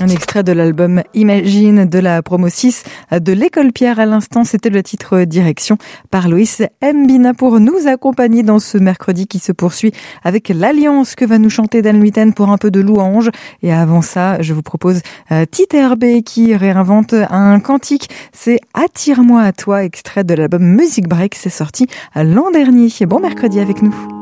Un extrait de l'album Imagine de la promo 6 de l'École Pierre. À l'instant, c'était le titre Direction par Loïs Mbina pour nous accompagner dans ce mercredi qui se poursuit avec l'Alliance que va nous chanter Dan Luiten pour un peu de louange. Et avant ça, je vous propose Tite Herbé qui réinvente un cantique. C'est Attire-moi à toi, extrait de l'album Music Break. C'est sorti l'an dernier. Bon mercredi avec nous.